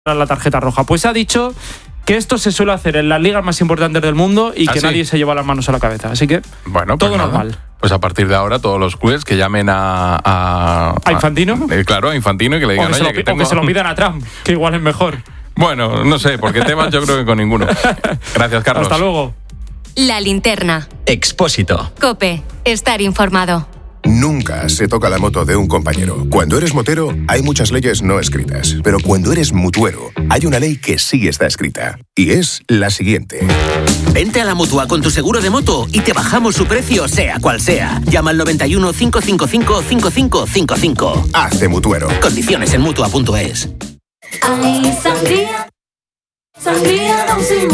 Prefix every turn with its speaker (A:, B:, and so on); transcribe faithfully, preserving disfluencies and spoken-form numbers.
A: la tarjeta roja. Pues ha dicho que esto se suele hacer en las ligas más importantes del mundo y
B: ¿Ah,
A: que
B: sí?
A: nadie se lleva las manos a la cabeza. Así que
B: bueno, pues
A: todo
B: nada.
A: normal.
B: Pues a partir de ahora todos los clubes que llamen a... ¿A,
A: ¿A Infantino?
B: A, eh, claro, a Infantino y que le digan...
A: O que, se lo,
B: que,
A: o
B: tengo...
A: que se lo pidan a Trump, que igual es mejor.
B: Bueno, no sé, porque temas yo creo que con ninguno. Gracias, Carlos.
A: Hasta luego.
C: La linterna.
D: Expósito.
C: COPE. Estar informado.
E: Nunca se toca la moto de un compañero. Cuando eres motero, hay muchas leyes no escritas. Pero cuando eres mutuero, hay una ley que sí está escrita. Y es la siguiente.
F: Vente a la Mutua con tu seguro de moto y te bajamos su precio, sea cual sea. Llama al noventa y uno, cinco cinco cinco, cinco cinco cinco cinco.
E: Hazte mutuero.
F: Condiciones en mutua punto es.
G: Ay, sangría, sangría, don Simón.